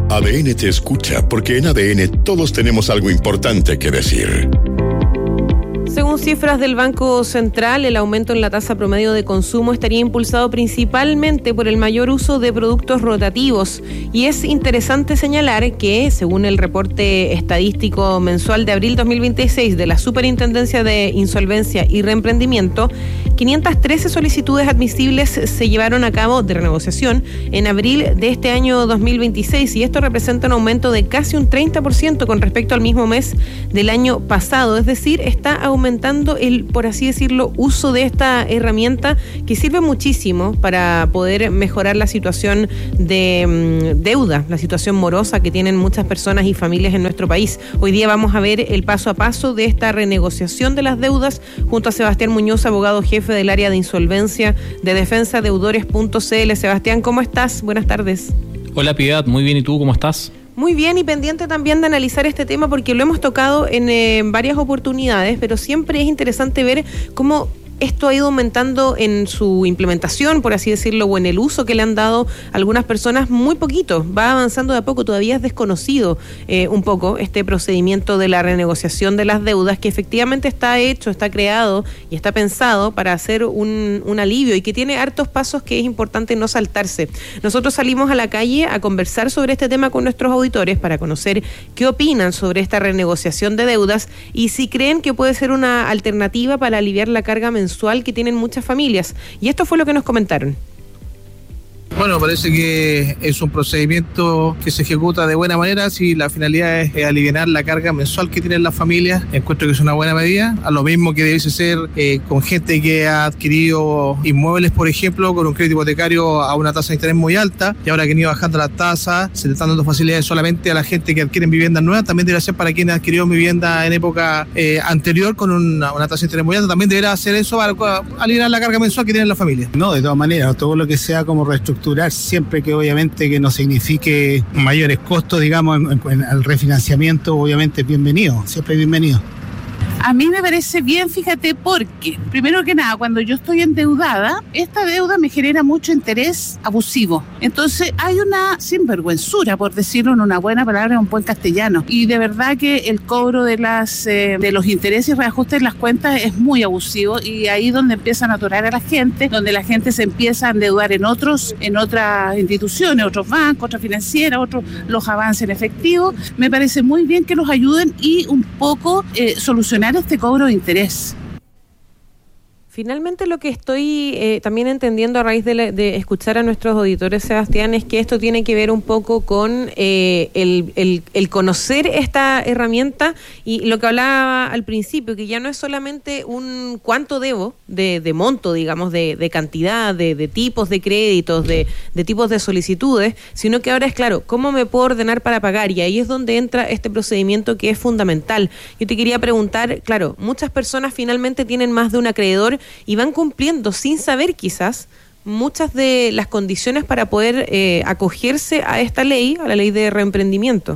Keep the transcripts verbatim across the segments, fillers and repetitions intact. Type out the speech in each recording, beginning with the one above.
A D N te escucha porque en A D N todos tenemos algo importante que decir. Según cifras del Banco Central, el aumento en la tasa promedio de consumo estaría impulsado principalmente por el mayor uso de productos rotativos. Y es interesante señalar que, según el reporte estadístico mensual de abril dos mil veintiséis de la Superintendencia de Insolvencia y Reemprendimiento, quinientas trece solicitudes admisibles se llevaron a cabo de renegociación en abril de este año dos mil veintiséis, y esto representa un aumento de casi un treinta por ciento con respecto al mismo mes del año pasado. Es decir, está aumentando aumentando el, por así decirlo, uso de esta herramienta que sirve muchísimo para poder mejorar la situación de um, deuda, la situación morosa que tienen muchas personas y familias en nuestro país. Hoy día vamos a ver el paso a paso de esta renegociación de las deudas junto a Sebastián Muñoz, abogado jefe del área de insolvencia de defensa deudores punto c l. Sebastián, ¿cómo estás? Buenas tardes. Hola Piedad, muy bien, ¿y tú cómo estás? Muy bien, y pendiente también de analizar este tema porque lo hemos tocado en eh, varias oportunidades, pero siempre es interesante ver cómo esto ha ido aumentando en su implementación, por así decirlo, o en el uso que le han dado algunas personas muy poquito. Va avanzando de a poco, todavía es desconocido eh, un poco este procedimiento de la renegociación de las deudas, que efectivamente está hecho, está creado y está pensado para hacer un, un alivio y que tiene hartos pasos que es importante no saltarse. Nosotros salimos a la calle a conversar sobre este tema con nuestros auditores para conocer qué opinan sobre esta renegociación de deudas y si creen que puede ser una alternativa para aliviar la carga mensual que tienen muchas familias. Y esto fue lo que nos comentaron. Bueno, parece que es un procedimiento que se ejecuta de buena manera si la finalidad es aliviar la carga mensual que tienen las familias. Encuentro que es una buena medida, a lo mismo que debiese ser eh, con gente que ha adquirido inmuebles, por ejemplo, con un crédito hipotecario a una tasa de interés muy alta, y ahora que han ido bajando las tasas, se le están dando facilidades solamente a la gente que adquiere viviendas nuevas. También debería ser para quienes adquirieron vivienda en época eh, anterior con una, una tasa de interés muy alta. También deberá hacer eso para aliviar la carga mensual que tienen las familias. No, de todas maneras, todo lo que sea como reestructurar, siempre que obviamente que no signifique mayores costos, digamos, en, en, en el refinanciamiento, obviamente es bienvenido, siempre es bienvenido. A mí me parece bien, fíjate, porque, primero que nada, cuando yo estoy endeudada, esta deuda me genera mucho interés abusivo. Entonces, hay una sinvergüenzura, por decirlo en una buena palabra, en un buen castellano. Y de verdad que el cobro de las eh, de los intereses y reajustes en las cuentas es muy abusivo, y ahí donde empiezan a atorar a la gente, donde la gente se empieza a endeudar en otros, en otras instituciones, otros bancos, otras financieras, otros los avances en efectivo. Me parece muy bien que los ayuden y un poco eh, solucionar este cobro de interés. Finalmente, lo que estoy eh, también entendiendo a raíz de, la, de escuchar a nuestros auditores, Sebastián, es que esto tiene que ver un poco con eh, el, el, el conocer esta herramienta y lo que hablaba al principio, que ya no es solamente un cuánto debo de, de monto, digamos, de, de cantidad, de, de tipos de créditos, de, de tipos de solicitudes, sino que ahora es claro, cómo me puedo ordenar para pagar, y ahí es donde entra este procedimiento que es fundamental. Yo te quería preguntar, claro, muchas personas finalmente tienen más de un acreedor y van cumpliendo sin saber quizás muchas de las condiciones para poder eh, acogerse a esta ley, a la ley de reemprendimiento.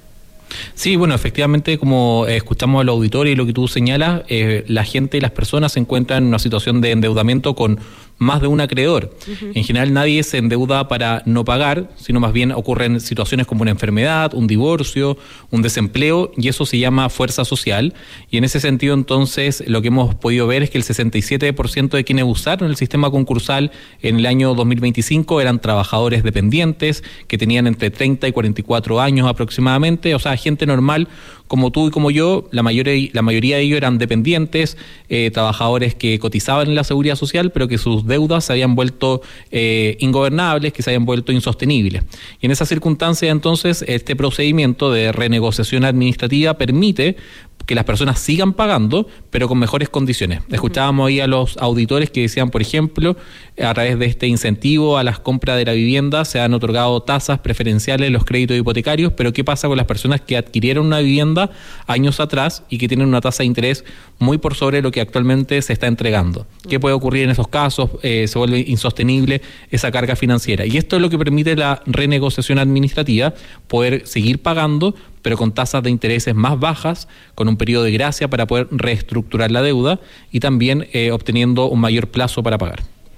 Sí, bueno, efectivamente, como eh, escuchamos al auditorio y lo que tú señalas, eh, la gente y las personas se encuentran en una situación de endeudamiento con más de un acreedor. Uh-huh. En general nadie se endeuda para no pagar, sino más bien ocurren situaciones como una enfermedad, un divorcio, un desempleo, y eso se llama fuerza social. Y en ese sentido, entonces, lo que hemos podido ver es que el sesenta y siete por ciento de quienes usaron el sistema concursal en el año dos mil veinticinco eran trabajadores dependientes que tenían entre treinta y cuarenta y cuatro años aproximadamente, o sea, gente normal como tú y como yo. La mayoría, la mayoría de ellos eran dependientes, eh, trabajadores que cotizaban en la seguridad social, pero que sus deudas se habían vuelto eh, ingobernables, que se habían vuelto insostenibles. Y en esa circunstancia, entonces, este procedimiento de renegociación administrativa permite que las personas sigan pagando, pero con mejores condiciones. Escuchábamos ahí a los auditores que decían, por ejemplo, a través de este incentivo a las compras de la vivienda se han otorgado tasas preferenciales en los créditos hipotecarios, pero ¿qué pasa con las personas que adquirieron una vivienda años atrás y que tienen una tasa de interés muy por sobre lo que actualmente se está entregando? ¿Qué puede ocurrir en esos casos? Eh, se vuelve insostenible esa carga financiera. Y esto es lo que permite la renegociación administrativa, poder seguir pagando, pero con tasas de intereses más bajas, con un periodo de gracia para poder reestructurar la deuda y también eh, obteniendo un mayor plazo para pagar.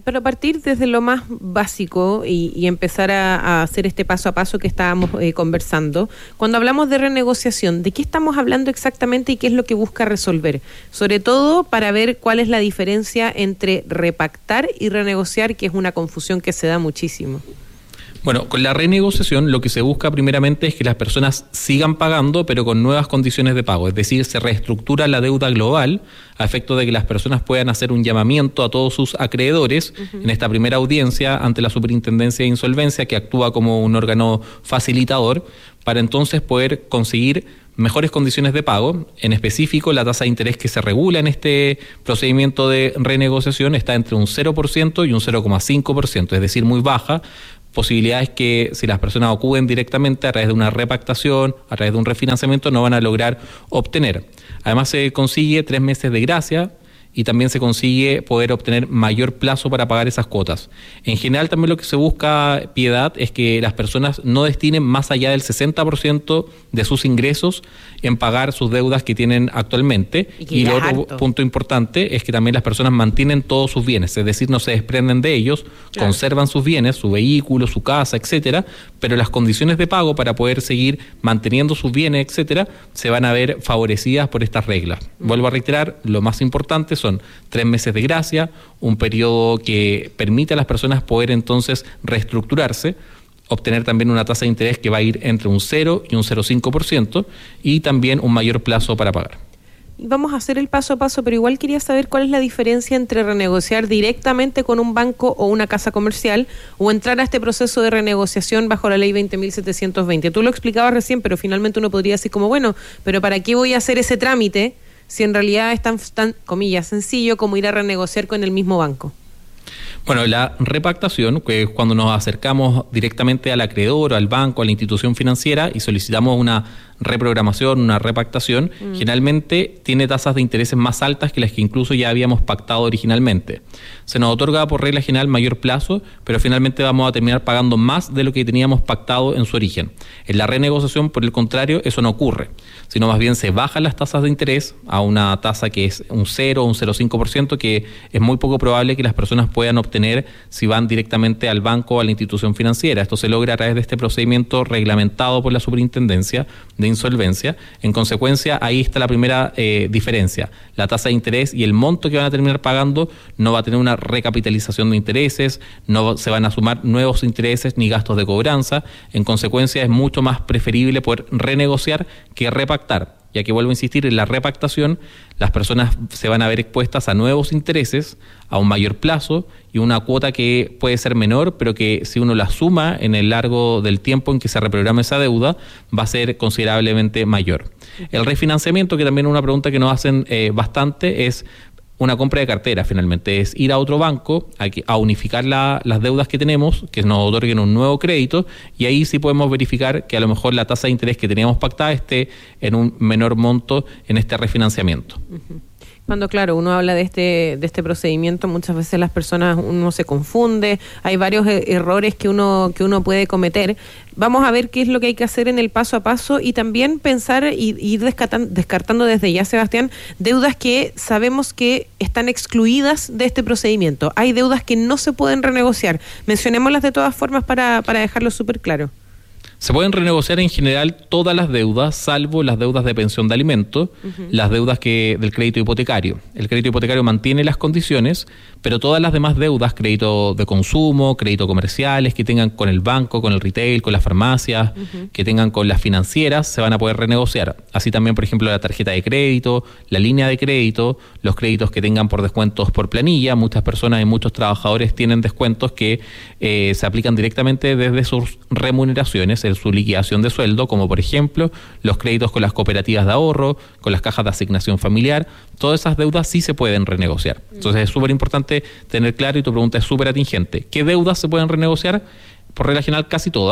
Pero partir desde lo más básico y, y empezar a, a hacer este paso a paso que estábamos eh, conversando, cuando hablamos de renegociación, ¿de qué estamos hablando exactamente y qué es lo que busca resolver? Sobre todo para ver cuál es la diferencia entre repactar y renegociar, que es una confusión que se da muchísimo. Bueno, con la renegociación lo que se busca primeramente es que las personas sigan pagando, pero con nuevas condiciones de pago. Es decir, se reestructura la deuda global a efecto de que las personas puedan hacer un llamamiento a todos sus acreedores uh-huh. en esta primera audiencia ante la Superintendencia de Insolvencia, que actúa como un órgano facilitador, para entonces poder conseguir mejores condiciones de pago. En específico, la tasa de interés que se regula en este procedimiento de renegociación está entre un cero por ciento y un cero coma cinco por ciento, es decir, muy baja. Posibilidades que si las personas acuden directamente a través de una repactación, a través de un refinanciamiento, no van a lograr obtener. Además se consigue tres meses de gracia y también se consigue poder obtener mayor plazo para pagar esas cuotas. En general también lo que se busca, Piedad, es que las personas no destinen más allá del sesenta por ciento de sus ingresos en pagar sus deudas que tienen actualmente. Y, y el otro harto. punto importante es que también las personas mantienen todos sus bienes, es decir, no se desprenden de ellos, claro. conservan sus bienes, su vehículo, su casa, etcétera, pero las condiciones de pago para poder seguir manteniendo sus bienes, etcétera, se van a ver favorecidas por estas reglas. Mm. Vuelvo a reiterar, lo más importante son tres meses de gracia, un periodo que permite a las personas poder entonces reestructurarse, obtener también una tasa de interés que va a ir entre un cero y un cero coma cinco por ciento y también un mayor plazo para pagar. Vamos a hacer el paso a paso, pero igual quería saber cuál es la diferencia entre renegociar directamente con un banco o una casa comercial o entrar a este proceso de renegociación bajo la ley veinte mil setecientos veinte. Tú lo explicabas recién, pero finalmente uno podría decir como, bueno, pero ¿para qué voy a hacer ese trámite si en realidad es tan, tan, comillas, sencillo como ir a renegociar con el mismo banco? Bueno, la repactación, que es cuando nos acercamos directamente al acreedor, al banco, a la institución financiera y solicitamos una reprogramación, una repactación, mm. generalmente tiene tasas de intereses más altas que las que incluso ya habíamos pactado originalmente. Se nos otorga por regla general mayor plazo, pero finalmente vamos a terminar pagando más de lo que teníamos pactado en su origen. En la renegociación, por el contrario, eso no ocurre, sino más bien se bajan las tasas de interés a una tasa que es un cero o un cero coma cinco por ciento, que es muy poco probable que las personas puedan obtener si van directamente al banco o a la institución financiera. Esto se logra a través de este procedimiento reglamentado por la Superintendencia de Insolvencia. En consecuencia, ahí está la primera eh, diferencia. La tasa de interés y el monto que van a terminar pagando no va a tener una recapitalización de intereses, no se van a sumar nuevos intereses ni gastos de cobranza. En consecuencia, es mucho más preferible poder renegociar que repactar, ya que vuelvo a insistir, en la repactación las personas se van a ver expuestas a nuevos intereses, a un mayor plazo y una cuota que puede ser menor, pero que si uno la suma en el largo del tiempo en que se reprograma esa deuda, va a ser considerablemente mayor. El refinanciamiento, que también es una pregunta que nos hacen eh, bastante, es una compra de cartera, finalmente, es ir a otro banco a, a unificar la, las deudas que tenemos, que nos otorguen un nuevo crédito, y ahí sí podemos verificar que a lo mejor la tasa de interés que teníamos pactada esté en un menor monto en este refinanciamiento. Uh-huh. Cuando, claro, uno habla de este de este procedimiento, muchas veces las personas, uno se confunde, hay varios e- errores que uno que uno puede cometer. Vamos a ver qué es lo que hay que hacer en el paso a paso y también pensar y ir descartando, descartando desde ya, Sebastián, deudas que sabemos que están excluidas de este procedimiento. Hay deudas que no se pueden renegociar. Mencionémoslas de todas formas para, para dejarlo súper claro. Se pueden renegociar en general todas las deudas, salvo las deudas de pensión de alimentos, uh-huh. las deudas que del crédito hipotecario. El crédito hipotecario mantiene las condiciones, pero todas las demás deudas, crédito de consumo, crédito comerciales, que tengan con el banco, con el retail, con las farmacias, uh-huh. que tengan con las financieras, se van a poder renegociar. Así también, por ejemplo, la tarjeta de crédito, la línea de crédito, los créditos que tengan por descuentos por planilla. Muchas personas y muchos trabajadores tienen descuentos que eh, se aplican directamente desde sus remuneraciones, su liquidación de sueldo, como por ejemplo los créditos con las cooperativas de ahorro, con las cajas de asignación familiar. Todas esas deudas sí se pueden renegociar. Entonces es súper importante tener claro, y tu pregunta es súper atingente, ¿qué deudas se pueden renegociar? Por regla general, casi todas.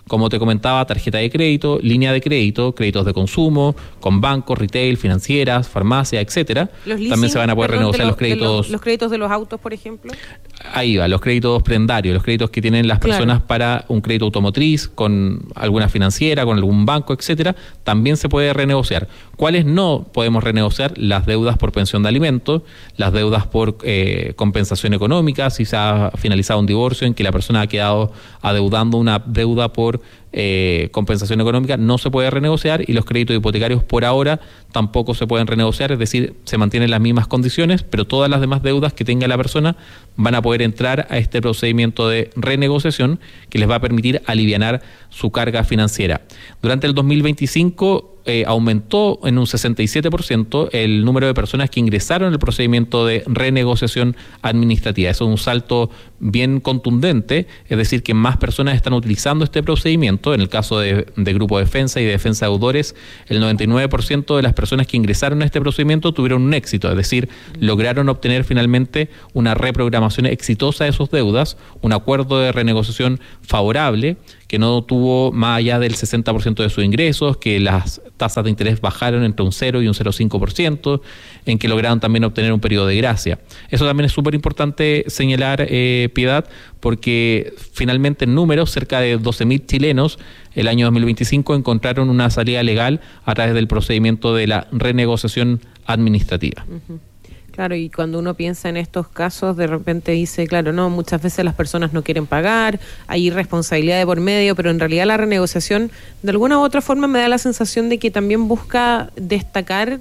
como te comentaba, tarjeta de crédito, línea de crédito, créditos de consumo, con bancos, retail, financieras, farmacias, etcétera. Los leasing, también se van a poder perdón, renegociar los, los créditos. Los, los créditos de los autos, por ejemplo. Ahí va, los créditos prendarios, los créditos que tienen las personas claro. para un crédito automotriz, con alguna financiera, con algún banco, etcétera, también se puede renegociar. ¿Cuáles no podemos renegociar? Las deudas por pensión de alimentos, las deudas por eh, compensación económica, si se ha finalizado un divorcio en que la persona ha quedado adeudando una deuda por eh, compensación económica, no se puede renegociar, y los créditos hipotecarios por ahora tampoco se pueden renegociar, es decir, se mantienen las mismas condiciones, pero todas las demás deudas que tenga la persona van a poder entrar a este procedimiento de renegociación que les va a permitir alivianar su carga financiera. Durante el dos mil veinticinco eh, aumentó en un sesenta y siete por ciento el número de personas que ingresaron al procedimiento de renegociación administrativa. Eso es un salto bien contundente, es decir, que más personas están utilizando este procedimiento. En el caso de, de Grupo Defensa y de Defensa de Deudores, el noventa y nueve por ciento de las personas que ingresaron a este procedimiento tuvieron un éxito, es decir, lograron obtener finalmente una reprogramación exitosa de sus deudas, un acuerdo de renegociación favorable que no tuvo más allá del sesenta por ciento de sus ingresos, que las tasas de interés bajaron entre un cero y un cero coma cinco por ciento, en que lograron también obtener un periodo de gracia. Eso también es súper importante señalar, eh, Piedad, porque finalmente en números, cerca de doce mil chilenos el año dos mil veinticinco encontraron una salida legal a través del procedimiento de la renegociación administrativa. Uh-huh. Claro, y cuando uno piensa en estos casos, de repente dice, claro, no, muchas veces las personas no quieren pagar, hay irresponsabilidad de por medio, pero en realidad la renegociación, de alguna u otra forma, me da la sensación de que también busca destacar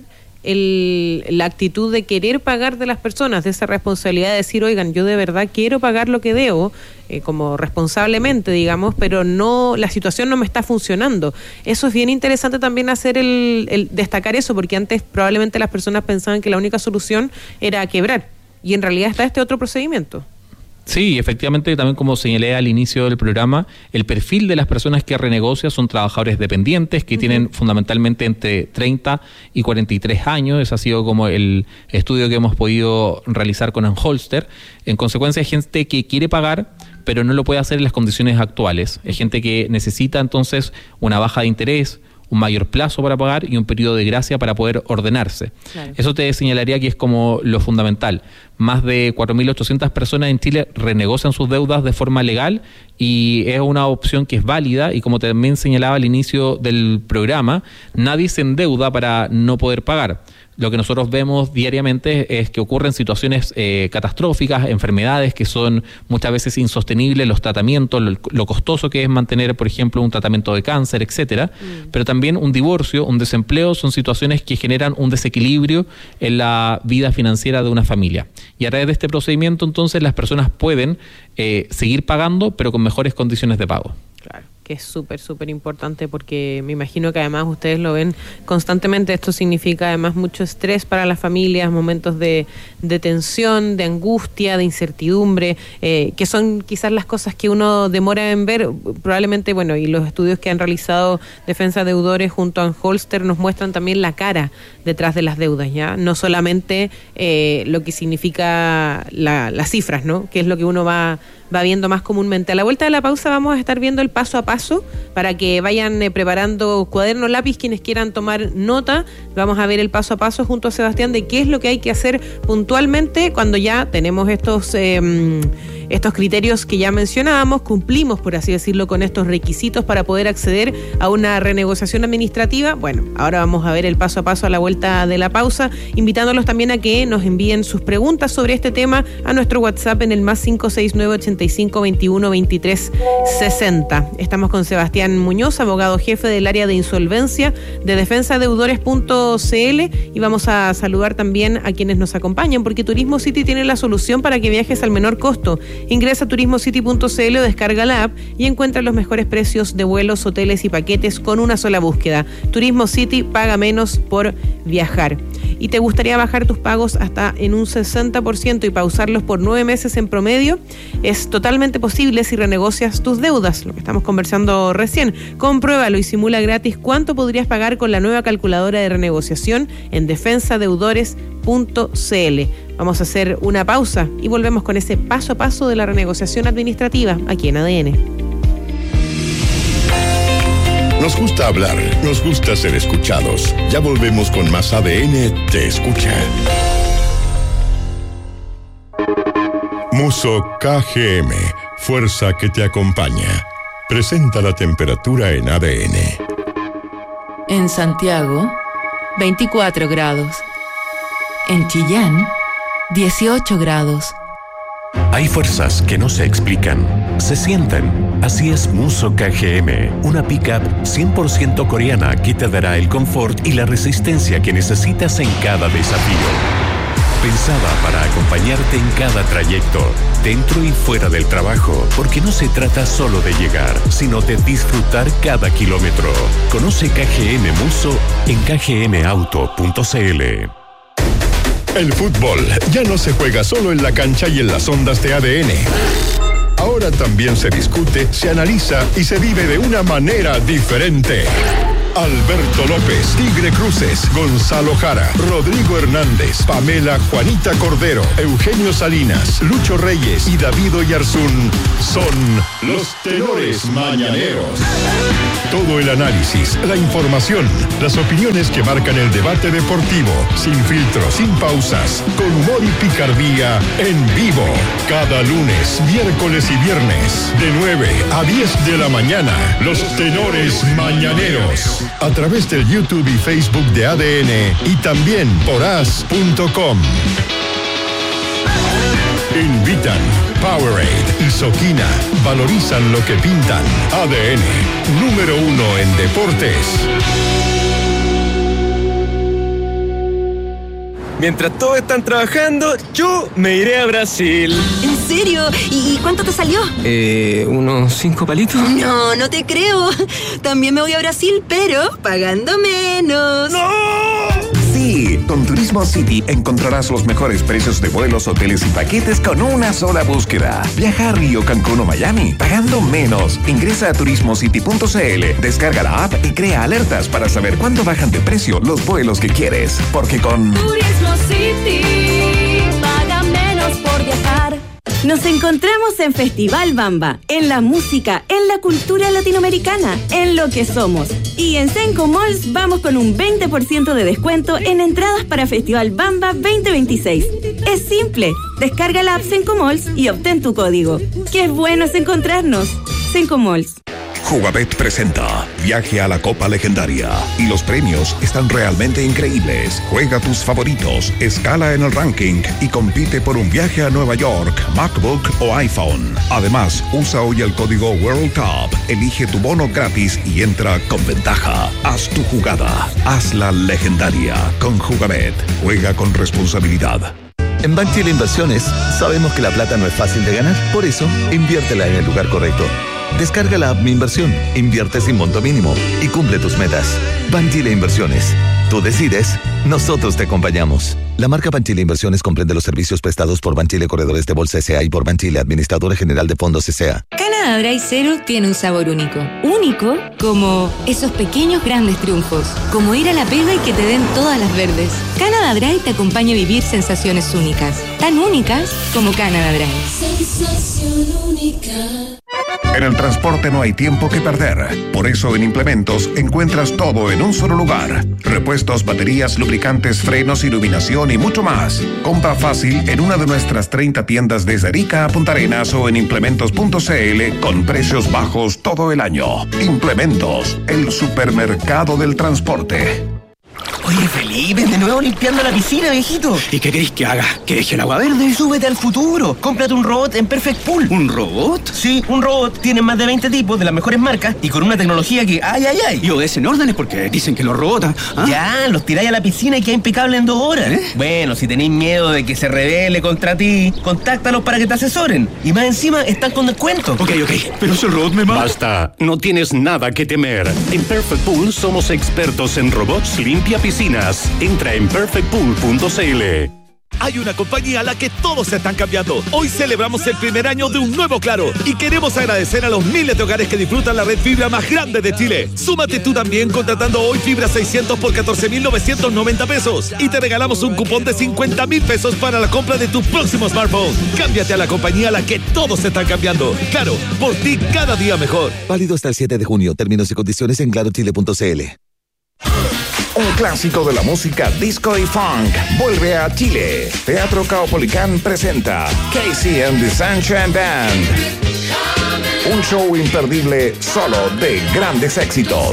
el, la actitud de querer pagar de las personas, de esa responsabilidad de decir, oigan, yo de verdad quiero pagar lo que debo, eh, como responsablemente, digamos, pero no, la situación no me está funcionando. Eso es bien interesante también hacer el, el destacar eso, porque antes probablemente las personas pensaban que la única solución era quebrar, y en realidad está este otro procedimiento. Sí, efectivamente, también como señalé al inicio del programa, el perfil de las personas que renegocian son trabajadores dependientes que uh-huh. tienen fundamentalmente entre treinta y cuarenta y tres años. Ese ha sido como el estudio que hemos podido realizar con Anholster. En consecuencia, hay gente que quiere pagar, pero no lo puede hacer en las condiciones actuales. Hay gente que necesita entonces una baja de interés, un mayor plazo para pagar y un periodo de gracia para poder ordenarse. Claro. Eso te señalaría que es como lo fundamental. Más de cuatro mil ochocientas personas en Chile renegocian sus deudas de forma legal y es una opción que es válida, y como también señalaba al inicio del programa, nadie se endeuda para no poder pagar. Lo que nosotros vemos diariamente es que ocurren situaciones eh, catastróficas, enfermedades que son muchas veces insostenibles, los tratamientos, lo, lo costoso que es mantener, por ejemplo, un tratamiento de cáncer, etcétera. Mm. Pero también un divorcio, un desempleo, son situaciones que generan un desequilibrio en la vida financiera de una familia. Y a través de este procedimiento, entonces, las personas pueden eh, seguir pagando, pero con mejores condiciones de pago. Claro, que es súper, súper importante, porque me imagino que además ustedes lo ven constantemente. Esto significa además mucho estrés para las familias, momentos de, de tensión, de angustia, de incertidumbre, eh, que son quizás las cosas que uno demora en ver. Probablemente, bueno, y los estudios que han realizado Defensa de Deudores junto a Anholster nos muestran también la cara detrás de las deudas, ¿ya? No solamente eh, lo que significa la, las cifras, ¿no? Que es lo que uno va... va viendo más comúnmente. A la vuelta de la pausa vamos a estar viendo el paso a paso para que vayan eh, preparando cuaderno, lápiz, quienes quieran tomar nota. Vamos a ver el paso a paso junto a Sebastián de qué es lo que hay que hacer puntualmente cuando ya tenemos estos eh, estos criterios que ya mencionábamos, cumplimos, por así decirlo, con estos requisitos para poder acceder a una renegociación administrativa. Bueno, ahora vamos a ver el paso a paso a la vuelta de la pausa, invitándolos también a que nos envíen sus preguntas sobre este tema a nuestro WhatsApp en el más cinco seis nueve ochenta y cinco veintiuno veintitrés sesenta. Estamos con Sebastián Muñoz, abogado jefe del área de insolvencia de defensa deudores punto c l, y vamos a saludar también a quienes nos acompañan, porque Turismo City tiene la solución para que viajes al menor costo. Ingresa a turismo city punto c l o descarga la app y encuentra los mejores precios de vuelos, hoteles y paquetes con una sola búsqueda. Turismo City, paga menos por viajar. ¿Y te gustaría bajar tus pagos hasta en un sesenta por ciento y pausarlos por nueve meses en promedio? Es totalmente posible si renegocias tus deudas, lo que estamos conversando recién. Compruébalo y simula gratis cuánto podrías pagar con la nueva calculadora de renegociación en defensa deudores punto c l. Vamos a hacer una pausa y volvemos con ese paso a paso de la renegociación administrativa aquí en A D N. Nos gusta hablar, nos gusta ser escuchados. Ya volvemos con más A D N Te Escucha. Muso K G M, fuerza que te acompaña. Presenta la temperatura en A D N. En Santiago, veinticuatro grados. En Chillán, dieciocho grados. Hay fuerzas que no se explican, se sienten. Así es Muso K G M, una pickup cien por ciento coreana que te dará el confort y la resistencia que necesitas en cada desafío. Pensada para acompañarte en cada trayecto, dentro y fuera del trabajo, porque no se trata solo de llegar, sino de disfrutar cada kilómetro. Conoce K G M Muso en k g m auto punto c l. El fútbol ya no se juega solo en la cancha y en las ondas de A D N. Ahora también se discute, se analiza y se vive de una manera diferente. Alberto López, Tigre Cruces, Gonzalo Jara, Rodrigo Hernández, Pamela Juanita Cordero, Eugenio Salinas, Lucho Reyes y David Oyarzún son los tenores mañaneros. Todo el análisis, la información, las opiniones que marcan el debate deportivo, sin filtros, sin pausas, con humor y picardía, en vivo. Cada lunes, miércoles y viernes, de nueve a diez de la mañana, los tenores mañaneros. A través del YouTube y Facebook de A D N y también por as punto com. Invitan Powerade y Soquina. Valorizan lo que pintan. A D N, número uno en deportes. Mientras todos están trabajando, yo me iré a Brasil. ¿En serio? ¿Y cuánto te salió? Eh, unos cinco palitos. No, no te creo. También me voy a Brasil, pero pagando menos. ¡No! Sí, con Turismo City encontrarás los mejores precios de vuelos, hoteles y paquetes con una sola búsqueda. Viaja a Río, Cancún o Miami, pagando menos. Ingresa a turismo city punto c l, descarga la app y crea alertas para saber cuándo bajan de precio los vuelos que quieres. Porque con Turismo City, paga menos por viajar. Nos encontramos en Festival Bamba, en la música, en la cultura latinoamericana, en lo que somos. Y en Senco Malls vamos con un veinte por ciento de descuento en entradas para Festival Bamba veinte veintiséis. Es simple, descarga la app Senco Malls y obtén tu código. ¡Qué bueno es encontrarnos! Senco Malls. Jugabet presenta Viaje a la Copa Legendaria y los premios están realmente increíbles. Juega tus favoritos, escala en el ranking y compite por un viaje a Nueva York, MacBook o iPhone. Además, usa hoy el código World Cup, elige tu bono gratis y entra con ventaja. Haz tu jugada, hazla legendaria con Jugabet. Juega con responsabilidad. En Banchile Inversiones sabemos que la plata no es fácil de ganar, por eso inviértela en el lugar correcto. Descarga la app Mi Inversión, invierte sin monto mínimo y cumple tus metas. Banchile Inversiones. Tú decides, nosotros te acompañamos. La marca Banchile Inversiones comprende los servicios prestados por Banchile Corredores de Bolsa S A y por Banchile Administradora General de Fondos S A. Canada Dry Zero tiene un sabor único. Único como esos pequeños grandes triunfos. Como ir a la pega y que te den todas las verdes. Canada Dry te acompaña a vivir sensaciones únicas. Tan únicas como Canada Dry. Sensación única. En el transporte no hay tiempo que perder. Por eso en Implementos encuentras todo en un solo lugar. Repuestos, baterías, lubricantes, frenos, iluminación y mucho más. Compra fácil en una de nuestras treinta tiendas desde Arica a Punta Arenas o en implementos punto c l con precios bajos todo el año. Implementos, el supermercado del transporte. Oye, Felipe, de nuevo limpiando la piscina, viejito. ¿Y qué querés que haga? ¿Que deje el agua verde? Súbete al futuro. Cómprate un robot en Perfect Pool. ¿Un robot? Sí, un robot. Tienen más de veinte tipos de las mejores marcas y con una tecnología que ¡ay, ay, ay! Y obedecen órdenes porque dicen que los robots... ¿ah? Ya, los tiráis a la piscina y queda impecable en dos horas. ¿Eh? Bueno, si tenéis miedo de que se rebele contra ti, contáctalos para que te asesoren. Y más encima, están con descuento. Ok, ok. Pero si el robot me mata... Basta, no tienes nada que temer. En Perfect Pool somos expertos en robots limpia piscinas. Entra en perfect pool punto c l. Hay una compañía a la que todos se están cambiando. Hoy celebramos el primer año de un nuevo Claro y queremos agradecer a los miles de hogares que disfrutan la red fibra más grande de Chile. Súmate tú también contratando hoy fibra seiscientos por catorce mil novecientos noventa pesos y te regalamos un cupón de cincuenta mil pesos para la compra de tu próximo smartphone. Cámbiate a la compañía a la que todos se están cambiando. Claro, por ti cada día mejor. Válido hasta el siete de junio. Términos y condiciones en claro chile punto c l. Un clásico de la música disco y funk vuelve a Chile. Teatro Caupolicán presenta Casey and the Sunshine Band. Un show imperdible solo de grandes éxitos.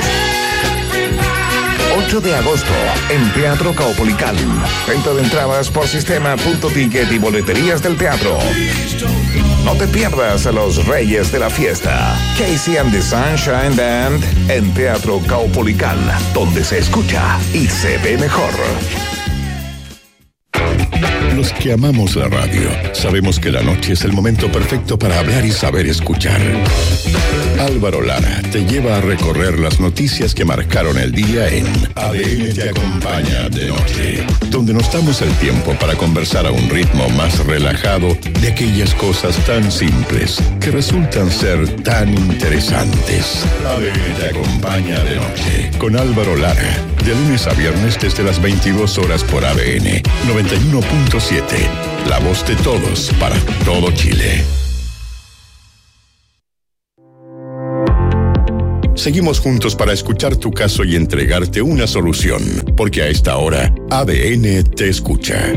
ocho de agosto en Teatro Caupolicán. Venta de entradas por sistema punto ticket y boleterías del teatro. No te pierdas a los reyes de la fiesta. Casey and the Sunshine Band en Teatro Caupolicán, donde se escucha y se ve mejor. Los que amamos la radio sabemos que la noche es el momento perfecto para hablar y saber escuchar. Álvaro Lara te lleva a recorrer las noticias que marcaron el día en A D N Te Acompaña de Noche, donde nos damos el tiempo para conversar a un ritmo más relajado de aquellas cosas tan simples que resultan ser tan interesantes. A D N Te Acompaña de Noche con Álvaro Lara, de lunes a viernes desde las veintidós horas por A D N noventa y uno punto siete, la voz de todos para todo Chile. Seguimos juntos para escuchar tu caso y entregarte una solución, porque a esta hora A D N te escucha.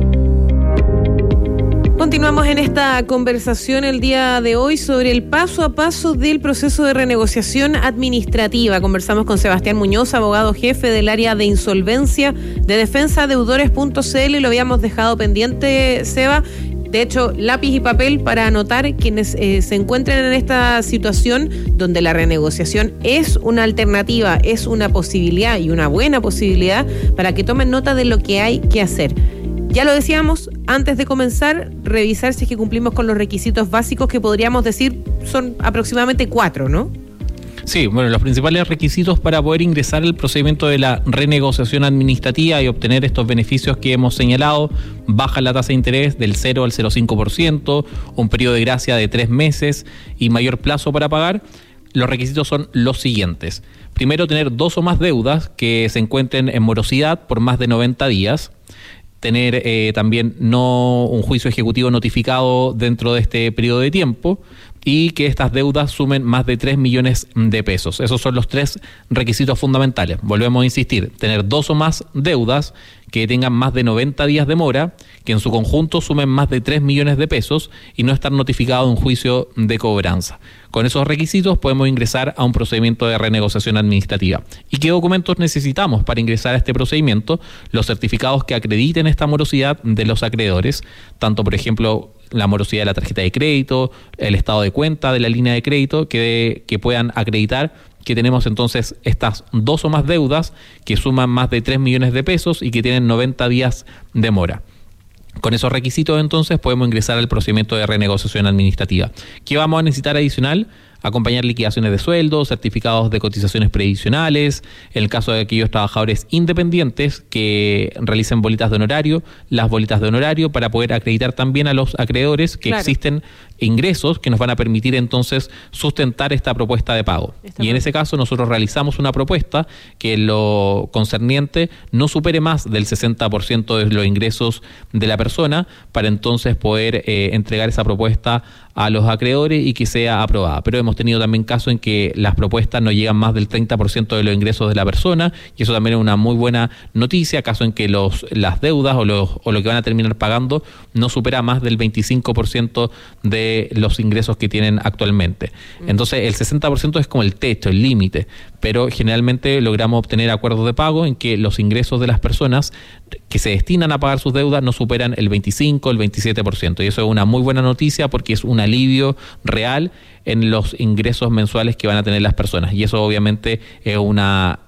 Continuamos en esta conversación el día de hoy sobre el paso a paso del proceso de renegociación administrativa. Conversamos con Sebastián Muñoz, abogado jefe del área de insolvencia de defensa deudores punto c l. Lo habíamos dejado pendiente, Seba. De hecho, lápiz y papel para anotar quienes eh, se encuentren en esta situación donde la renegociación es una alternativa, es una posibilidad y una buena posibilidad para que tomen nota de lo que hay que hacer. Ya lo decíamos, antes de comenzar, revisar si es que cumplimos con los requisitos básicos que podríamos decir son aproximadamente cuatro, ¿no? Sí, bueno, los principales requisitos para poder ingresar al procedimiento de la renegociación administrativa y obtener estos beneficios que hemos señalado: baja la tasa de interés del cero al cero coma cinco por ciento, un periodo de gracia de tres meses y mayor plazo para pagar. Los requisitos son los siguientes. Primero, tener dos o más deudas que se encuentren en morosidad por más de noventa días. Tener eh, también no un juicio ejecutivo notificado dentro de este periodo de tiempo y que estas deudas sumen más de tres millones de pesos. Esos son los tres requisitos fundamentales. Volvemos a insistir, tener dos o más deudas que tengan más de noventa días de mora, que en su conjunto sumen más de tres millones de pesos y no estar notificado de un juicio de cobranza. Con esos requisitos podemos ingresar a un procedimiento de renegociación administrativa. ¿Y qué documentos necesitamos para ingresar a este procedimiento? Los certificados que acrediten esta morosidad de los acreedores, tanto por ejemplo la morosidad de la tarjeta de crédito, el estado de cuenta de la línea de crédito, que, que puedan acreditar que tenemos entonces estas dos o más deudas que suman más de tres millones de pesos y que tienen noventa días de mora. Con esos requisitos entonces podemos ingresar al procedimiento de renegociación administrativa. ¿Qué vamos a necesitar adicional? Acompañar liquidaciones de sueldos, certificados de cotizaciones previsionales, en el caso de aquellos trabajadores independientes que realicen bolitas de honorario, las bolitas de honorario para poder acreditar también a los acreedores que claro. existen ingresos que nos van a permitir entonces sustentar esta propuesta de pago. Está y en ese caso nosotros realizamos una propuesta que lo concerniente no supere más del sesenta por ciento de los ingresos de la persona para entonces poder eh, entregar esa propuesta a los acreedores y que sea aprobada. Pero hemos tenido también casos en que las propuestas no llegan más del treinta por ciento de los ingresos de la persona y eso también es una muy buena noticia, caso en que los las deudas o, los, o lo que van a terminar pagando no supera más del veinticinco por ciento de los ingresos que tienen actualmente. Entonces el sesenta por ciento es como el techo, el límite, pero generalmente logramos obtener acuerdos de pago en que los ingresos de las personas que se destinan a pagar sus deudas no superan el veinticinco, el veintisiete por ciento y eso es una muy buena noticia porque es un alivio real en los ingresos mensuales que van a tener las personas y eso obviamente es una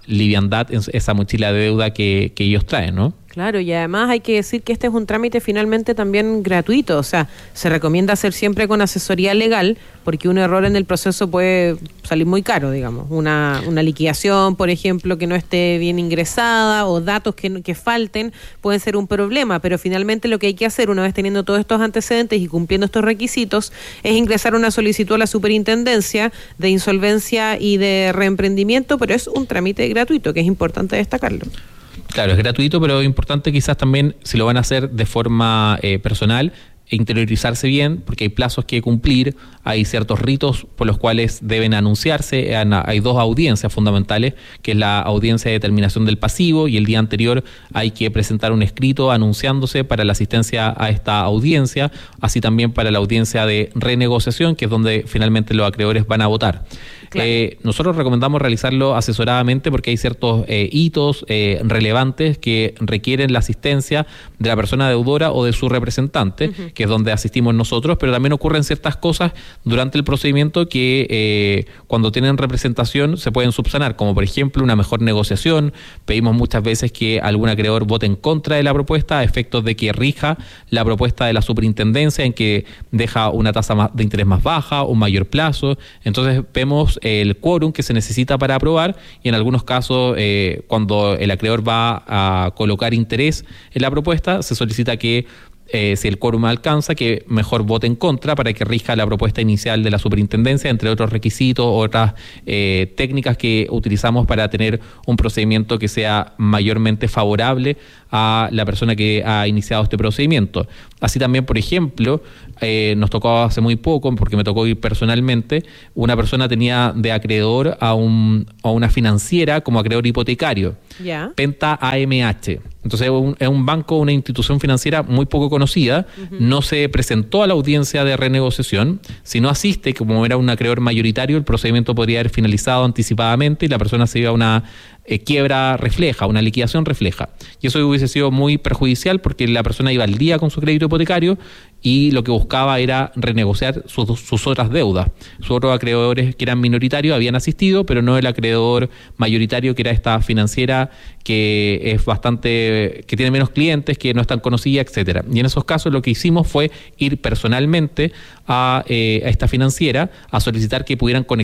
liviandad en esa mochila de deuda que, que ellos traen, ¿no? Claro, y además hay que decir que este es un trámite finalmente también gratuito, o sea, se recomienda hacer siempre con asesoría legal, porque un error en el proceso puede salir muy caro, digamos, una, una liquidación, por ejemplo, que no esté bien ingresada, o datos que, que falten, pueden ser un problema, pero finalmente lo que hay que hacer, una vez teniendo todos estos antecedentes y cumpliendo estos requisitos, es ingresar una solicitud a la Superintendencia de Insolvencia y de Reemprendimiento, pero es un trámite gratuito, que es importante destacarlo. Claro, es gratuito, pero es importante quizás también, si lo van a hacer de forma eh, personal, interiorizarse bien, porque hay plazos que cumplir, hay ciertos ritos por los cuales deben anunciarse, hay dos audiencias fundamentales, que es la audiencia de determinación del pasivo, y el día anterior hay que presentar un escrito anunciándose para la asistencia a esta audiencia, así también para la audiencia de renegociación, que es donde finalmente los acreedores van a votar. Claro. Eh, nosotros recomendamos realizarlo asesoradamente porque hay ciertos eh, hitos eh, relevantes que requieren la asistencia de la persona deudora o de su representante, uh-huh. que es donde asistimos nosotros, pero también ocurren ciertas cosas durante el procedimiento que eh, cuando tienen representación se pueden subsanar, como por ejemplo una mejor negociación. Pedimos muchas veces que algún acreedor vote en contra de la propuesta a efectos de que rija la propuesta de la superintendencia en que deja una tasa de interés más baja, un mayor plazo. Entonces vemos el quórum que se necesita para aprobar, y en algunos casos eh, cuando el acreedor va a colocar interés en la propuesta se solicita que Eh, si el quórum alcanza, que mejor vote en contra para que rija la propuesta inicial de la superintendencia, entre otros requisitos, otras eh, técnicas que utilizamos para tener un procedimiento que sea mayormente favorable a la persona que ha iniciado este procedimiento. Así también, por ejemplo, eh, nos tocó hace muy poco, porque me tocó ir personalmente, una persona tenía de acreedor a, un, a una financiera como acreedor hipotecario, yeah. Penta A M H. Entonces es un, es un banco, una institución financiera muy poco conocida, uh-huh. no se presentó a la audiencia de renegociación. Si no asiste, como era un acreedor mayoritario, el procedimiento podría haber finalizado anticipadamente y la persona se iba a una eh, quiebra refleja, una liquidación refleja. Y eso hubiese sido muy perjudicial porque la persona iba al día con su crédito hipotecario y lo que buscaba era renegociar sus, sus otras deudas. Sus otros acreedores que eran minoritarios habían asistido, pero no el acreedor mayoritario, que era esta financiera que es bastante, que tiene menos clientes, que no es tan conocida, etcétera. Y en esos casos lo que hicimos fue ir personalmente a, eh, a esta financiera a solicitar que pudieran conectar